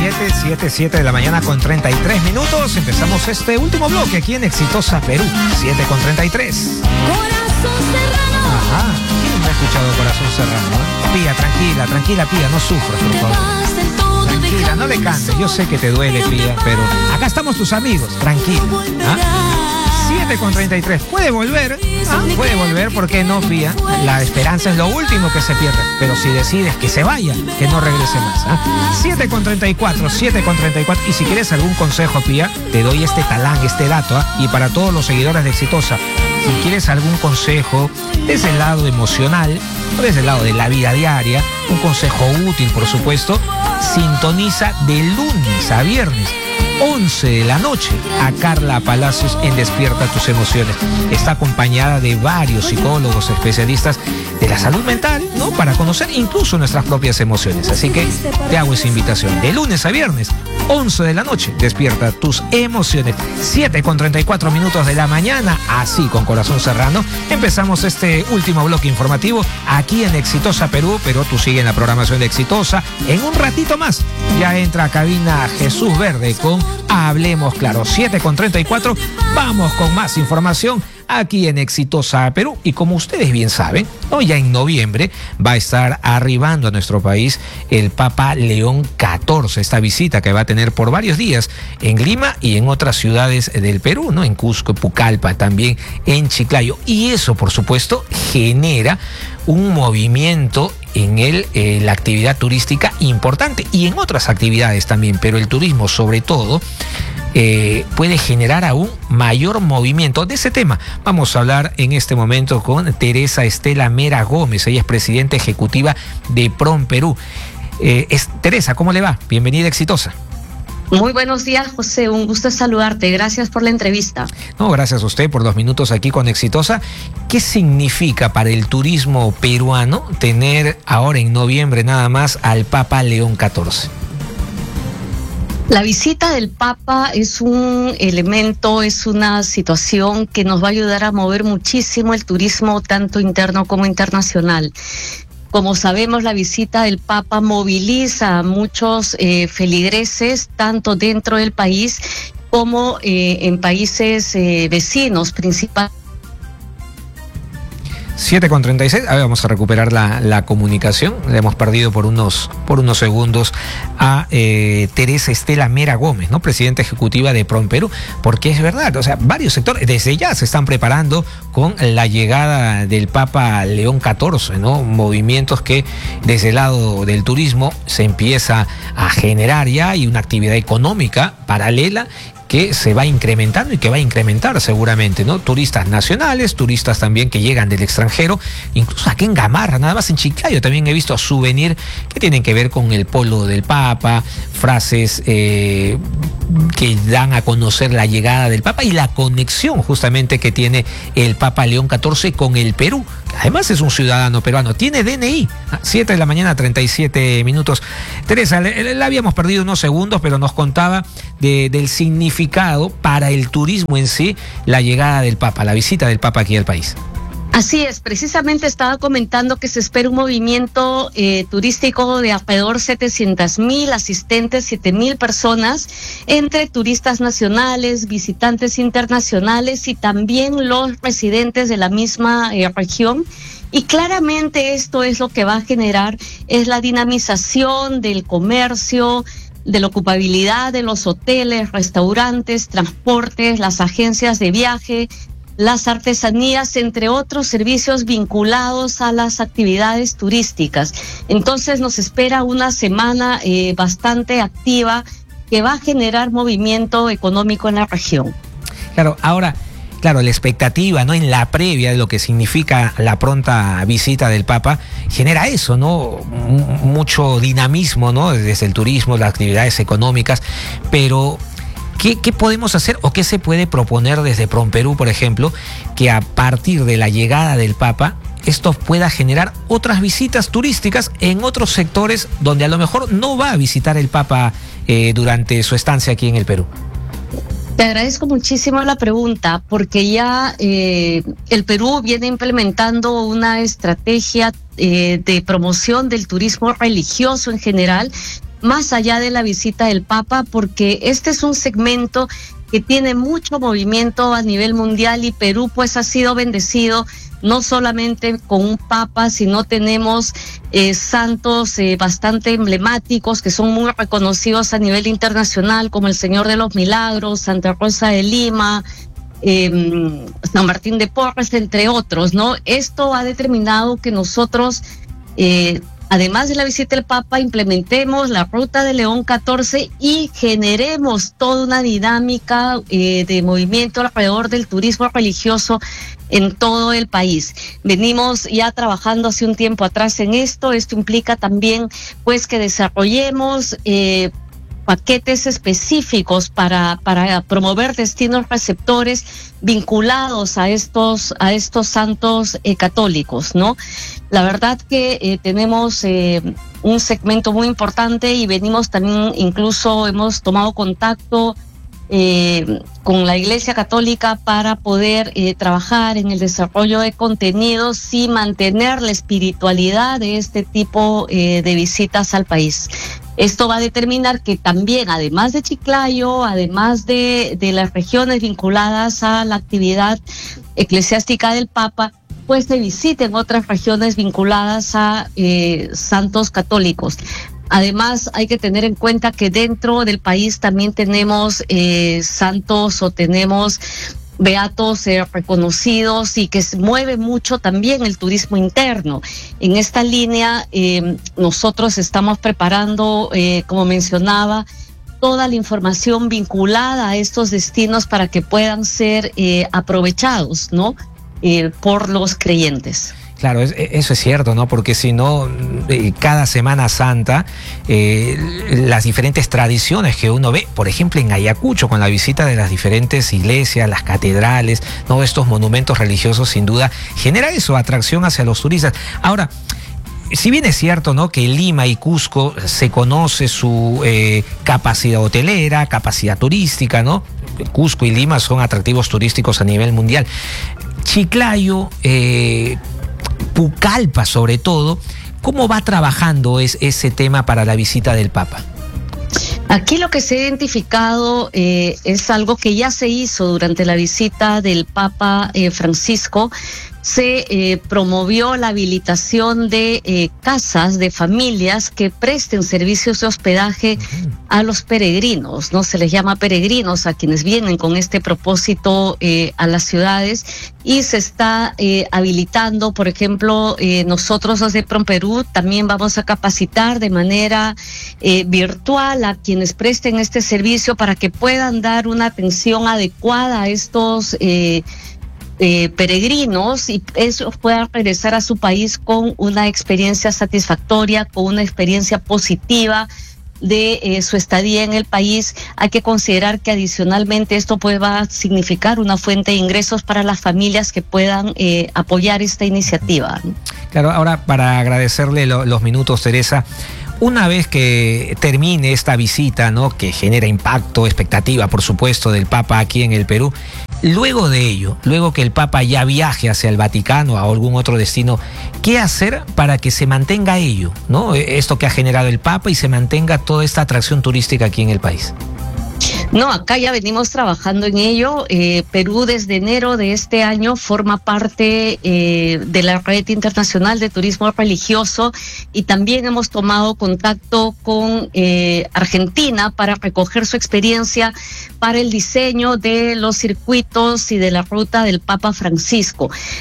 7 de la mañana con 33 minutos. Empezamos este último bloque aquí en Exitosa Perú, 7 con 33. Corazón Serrano. Ajá, ¿quién me ha escuchado Corazón Serrano? Pía, tranquila, Pía, no sufras, por favor. Tranquila, no le cantes, yo sé que te duele, Pía, pero acá estamos tus amigos, tranquila. 7 con 33, puede volver, puede volver, ¿por qué no, Pía? La esperanza es lo último que se pierde, pero si decides que se vaya, que no regrese más. 7 con 34, y si quieres algún consejo, Pía, te doy este talán, este dato, y para todos los seguidores de Exitosa, si quieres algún consejo desde el lado emocional, o desde el lado de la vida diaria, un consejo útil, por supuesto, sintoniza de lunes a viernes, 11 de la noche, a Carla Palacios en Despierta tus Emociones. Está acompañada de varios psicólogos especialistas de la salud mental, ¿no? Para conocer incluso nuestras propias emociones. Así que te hago esa invitación. De lunes a viernes, 11 de la noche, Despierta tus Emociones. 7 con 34 minutos de la mañana, así con Corazón Serrano. Empezamos este último bloque informativo aquí en Exitosa Perú, pero tú sigue en la programación de Exitosa. En un ratito más ya entra a cabina Jesús Verde con Hablemos Claro. 7 con 34, vamos con más información aquí en Exitosa Perú. Y como ustedes bien saben, ¿no? Ya en noviembre va a estar arribando a nuestro país el Papa León XIV, esta visita que va a tener por varios días en Lima y en otras ciudades del Perú, ¿no? En Cusco, Pucallpa, también en Chiclayo. Y eso, por supuesto, genera un movimiento en la actividad turística importante y en otras actividades también, pero el turismo sobre todo puede generar aún mayor movimiento. De ese tema vamos a hablar en este momento con Teresa Estela Mera Gómez. Ella es presidenta ejecutiva de PROM Perú. Teresa, ¿cómo le va? Bienvenida a Exitosa. Muy buenos días, José. Un gusto saludarte. Gracias por la entrevista. No, gracias a usted por los minutos aquí con Exitosa. ¿Qué significa para el turismo peruano tener ahora en noviembre nada más al Papa León XIV? La visita del Papa es un elemento, es una situación que nos va a ayudar a mover muchísimo el turismo, tanto interno como internacional. Como sabemos, la visita del Papa moviliza a muchos feligreses, tanto dentro del país como en países vecinos principalmente. 7 con 36, a ver, vamos a recuperar la comunicación. Le hemos perdido por unos segundos a Teresa Estela Mera Gómez, ¿no? Presidenta ejecutiva de PROM Perú, porque es verdad, o sea, varios sectores desde ya se están preparando con la llegada del Papa León XIV, ¿no? Movimientos que desde el lado del turismo se empieza a generar ya, y una actividad económica paralela que se va incrementando y que va a incrementar seguramente, ¿no? Turistas nacionales, turistas también que llegan del extranjero, incluso aquí en Gamarra, nada más en Chiclayo también he visto souvenir que tienen que ver con el polo del Papa, frases que dan a conocer la llegada del Papa y la conexión justamente que tiene el Papa León XIV con el Perú. Además es un ciudadano peruano, tiene DNI. 7 de la mañana, 37 minutos. Teresa, le habíamos perdido unos segundos, pero nos contaba del significado para el turismo en sí, la llegada del Papa, la visita del Papa aquí al país. Así es, precisamente estaba comentando que se espera un movimiento turístico de alrededor 700,000 asistentes, 7,000 personas, entre turistas nacionales, visitantes internacionales y también los residentes de la misma región. Y claramente esto es lo que va a generar, es la dinamización del comercio, de la ocupabilidad de los hoteles, restaurantes, transportes, las agencias de viaje, las artesanías, entre otros servicios vinculados a las actividades turísticas. Entonces nos espera una semana bastante activa que va a generar movimiento económico en la región. Claro, ahora, claro, la expectativa, ¿no? En la previa de lo que significa la pronta visita del Papa, genera eso, ¿no? Mucho dinamismo, ¿no? Desde el turismo, las actividades económicas, pero ¿qué podemos hacer o qué se puede proponer desde PROM Perú, por ejemplo, que a partir de la llegada del Papa esto pueda generar otras visitas turísticas en otros sectores donde a lo mejor no va a visitar el Papa durante su estancia aquí en el Perú? Te agradezco muchísimo la pregunta, porque ya el Perú viene implementando una estrategia de promoción del turismo religioso en general, más allá de la visita del Papa, porque este es un segmento que tiene mucho movimiento a nivel mundial y Perú pues ha sido bendecido no solamente con un papa, sino tenemos santos bastante emblemáticos que son muy reconocidos a nivel internacional, como el Señor de los Milagros, Santa Rosa de Lima, San Martín de Porres, entre otros, ¿no? Esto ha determinado que nosotros, además de la visita del Papa, implementemos la Ruta de León 14 y generemos toda una dinámica de movimiento alrededor del turismo religioso en todo el país. Venimos ya trabajando hace un tiempo atrás en esto. Esto implica también pues que desarrollemos paquetes específicos para promover destinos receptores vinculados a estos santos católicos, ¿no? La verdad que tenemos un segmento muy importante y venimos también, incluso hemos tomado contacto con la Iglesia Católica para poder trabajar en el desarrollo de contenidos y mantener la espiritualidad de este tipo de visitas al país. Esto va a determinar que también, además de Chiclayo, además de las regiones vinculadas a la actividad eclesiástica del Papa, pues se visiten otras regiones vinculadas a santos católicos. Además, hay que tener en cuenta que dentro del país también tenemos santos o tenemos beatos reconocidos y que se mueve mucho también el turismo interno. En esta línea, nosotros estamos preparando, como mencionaba, toda la información vinculada a estos destinos para que puedan ser aprovechados, ¿no? Por los creyentes. Claro, eso es cierto, ¿no? Porque si no, cada Semana Santa, las diferentes tradiciones que uno ve, por ejemplo en Ayacucho, con la visita de las diferentes iglesias, las catedrales, ¿no? Estos monumentos religiosos, sin duda, genera eso, atracción hacia los turistas. Ahora, si bien es cierto, ¿no?, que Lima y Cusco se conoce su capacidad hotelera, capacidad turística, ¿no? Cusco y Lima son atractivos turísticos a nivel mundial. Chiclayo, Pucallpa sobre todo, ¿cómo va trabajando ese tema para la visita del Papa? Aquí lo que se ha identificado es algo que ya se hizo durante la visita del Papa Francisco. Se promovió la habilitación de casas de familias que presten servicios de hospedaje a los peregrinos, ¿no? Se les llama peregrinos a quienes vienen con este propósito a las ciudades, y se está habilitando, por ejemplo, nosotros desde PROMPERÚ también vamos a capacitar de manera virtual a quienes presten este servicio para que puedan dar una atención adecuada a estos peregrinos y ellos puedan regresar a su país con una experiencia satisfactoria, con una experiencia positiva de su estadía en el país. Hay que considerar que adicionalmente esto va a significar una fuente de ingresos para las familias que puedan apoyar esta iniciativa, ¿no? Claro, ahora para agradecerle los minutos, Teresa, una vez que termine esta visita, ¿no?, que genera impacto, expectativa, por supuesto, del Papa aquí en el Perú, luego de ello, luego que el Papa ya viaje hacia el Vaticano o a algún otro destino, ¿qué hacer para que se mantenga ello, ¿no?, esto que ha generado el Papa y se mantenga toda esta atracción turística aquí en el país? No, acá ya venimos trabajando en ello. Perú desde enero de este año forma parte de la Red Internacional de Turismo Religioso y también hemos tomado contacto con Argentina para recoger su experiencia para el diseño de los circuitos y de la ruta del Papa Francisco.